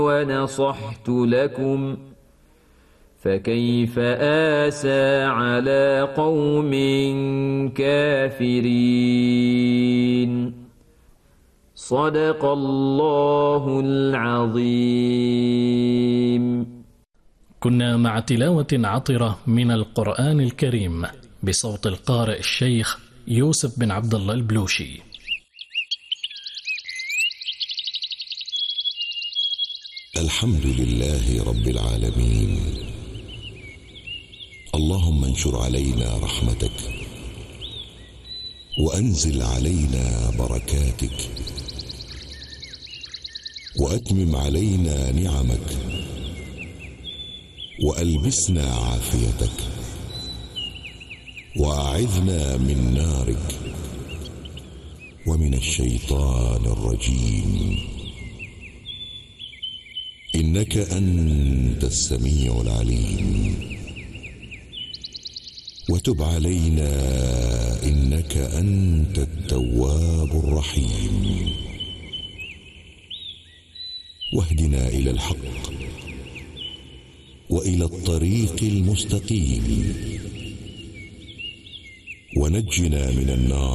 ونصحت لكم فكيف آسى على قوم كافرين. صدق الله العظيم. كنا مع تلاوة عطرة من القرآن الكريم بصوت القارئ الشيخ يوسف بن عبد الله البلوشي. الحمد لله رب العالمين. اللهم انشر علينا رحمتك وأنزل علينا بركاتك وأتمم علينا نعمك وألبسنا عافيتك وأعذنا من نارك ومن الشيطان الرجيم، إنك أنت السميع العليم. وتب علينا إنك أنت التواب الرحيم. واهدنا إلى الحق وإلى الطريق المستقيم ونجنا من النار